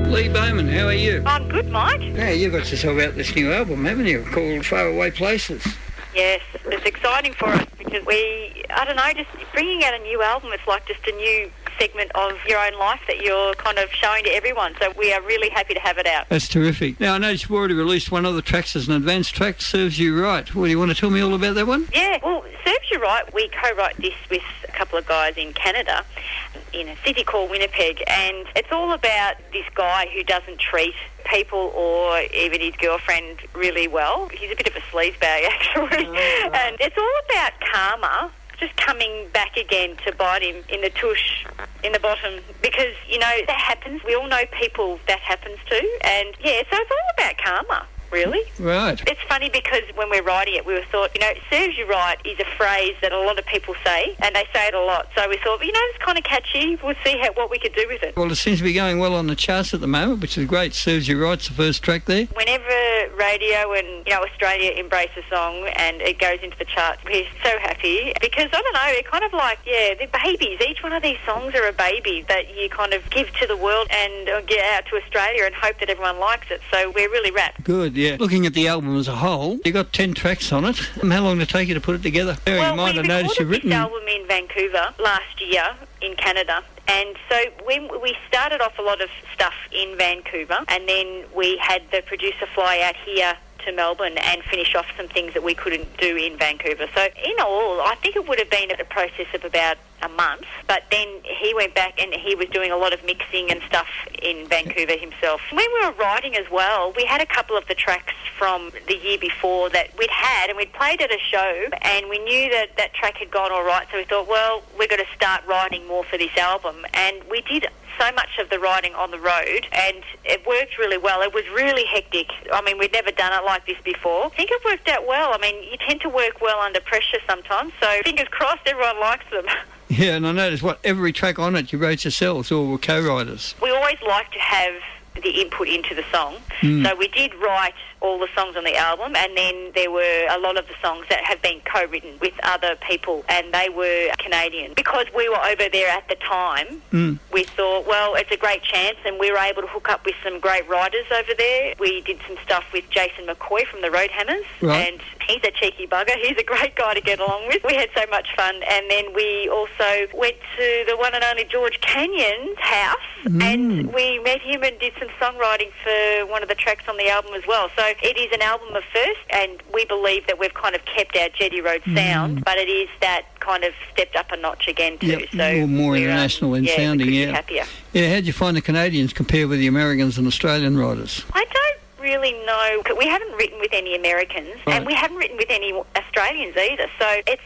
Lee Bowman, how are you? I'm good, Mike. Yeah, you've got to talk about this new album, haven't you, called Far Away Places? Yes, it's exciting for us because just bringing out a new album, it's like just a new segment of your own life that you're kind of showing to everyone. So we are really happy to have it out. That's terrific. Now, I noticed you've already released one of the tracks as an advanced track, Serves You Right. Well, do you want to tell me all about that one? Yeah, well, Serves You Right, we co-wrote this with a couple of guys in Canada, in a city called Winnipeg, and it's all about this guy who doesn't treat people or even his girlfriend really well. He's a bit of a sleazebag, actually. Oh, right. And it's all about karma just coming back again to bite him in the tush, in the bottom, because, that happens. We all know people that happens to, and, yeah, so it's all about karma. Really? Right. It's funny because when we're writing it, we thought, serves you right is a phrase that a lot of people say, and they say it a lot. So we thought, it's kind of catchy. We'll see what we could do with it. Well, it seems to be going well on the charts at the moment, which is great. Serves You Right's the first track there. Whenever radio and, Australia embrace a song and it goes into the charts, we're so happy because, I don't know, they're kind of like, they're babies. Each one of these songs are a baby that you kind of give to the world and get out to Australia and hope that everyone likes it. So we're really wrapped. Good. Yeah. Looking at the album as a whole, you got 10 tracks on it. How long did it take you to put it together? We recorded this album in Vancouver last year in Canada. And so when we started off a lot of stuff in Vancouver, and then we had the producer fly out here to Melbourne and finish off some things that we couldn't do in Vancouver. So in all, I think it would have been a process of about a month, but then he went back and he was doing a lot of mixing and stuff in Vancouver himself. When we were writing as well, we had a couple of the tracks from the year before that we'd had, and we'd played at a show, and we knew that that track had gone all right, so we thought, well, we're going to start writing more for this album, and we did so much of the writing on the road, and it worked really well. It was really hectic. I mean, we'd never done it like this before. I think it worked out well. I mean, you tend to work well under pressure sometimes, so fingers crossed everyone likes them. Yeah, and I noticed every track on it you wrote yourselves or were co-writers. We always like to have the input into the song. So we did write all the songs on the album, and then there were a lot of the songs that have been co-written with other people, and they were Canadian. Because we were over there at the time, we thought, well, it's a great chance, and we were able to hook up with some great writers over there. We did some stuff with Jason McCoy from the Roadhammers, and he's a cheeky bugger. He's a great guy to get along with. We had so much fun, and then we also went to the one and only George Canyon's house, and we met him and did some songwriting for one of the tracks on the album as well. So it is an album of first, and we believe that we've kind of kept our Jetty Road sound, but it is that kind of stepped up a notch again too. Yep, so more international in sounding. We could be happier. Yeah, how do you find the Canadians compare with the Americans and Australian writers? I don't really know. We haven't written with any Americans, and we haven't written with any Australians either. So it's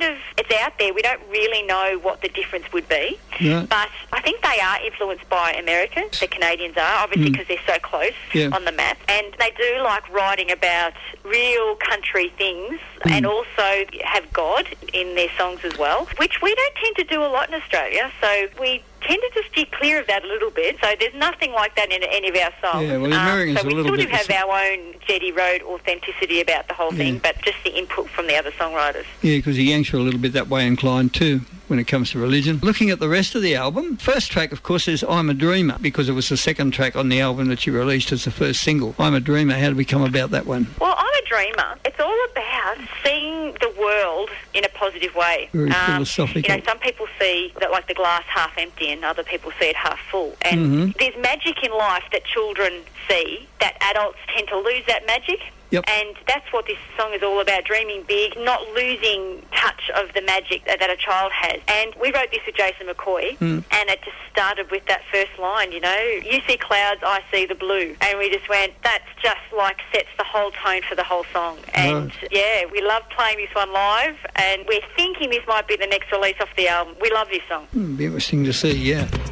out there. We don't really know what the difference would be. Yeah. But I think they are influenced by America. The Canadians are, obviously, because they're so close on the map. And they do like writing about real country things and also have God in their songs as well, which we don't tend to do a lot in Australia. So we tended to steer clear of that a little bit. So there's nothing like that in any of our songs. Yeah, well, the Americans so we still do have our own Jetty Road authenticity about the whole thing, but just the input from the other songwriters. Yeah, because the Yanks are a little bit that way inclined too when it comes to religion. Looking at the rest of the album, first track, of course, is I'm a Dreamer, because it was the second track on the album that you released as the first single. I'm a Dreamer, how did we come about that one? Well, I'm a Dreamer. It's all about seeing the world in a positive way. Very philosophical. Some people see that like the glass half empty and other people see it half full. And there's magic in life that children see that adults tend to lose that magic. Yep. And that's what this song is all about, dreaming big, not losing touch of the magic that a child has. And we wrote this with Jason McCoy, and it just started with that first line, you see clouds, I see the blue. And we just went, that's just like sets the whole tone for the whole song. And we love playing this one live, and we're thinking this might be the next release off the album. We love this song. Be interesting to see, yeah.